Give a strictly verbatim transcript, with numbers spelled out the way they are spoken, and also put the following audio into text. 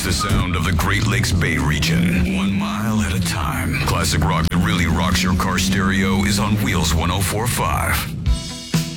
It's the sound of the Great Lakes Bay region, one mile at a time. Classic rock that really rocks your car stereo is on Wheels one oh four point five.